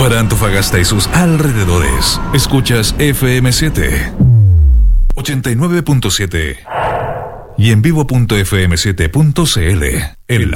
Para Antofagasta y sus alrededores, escuchas FM7 89.7 y en vivo.fm7.cl en la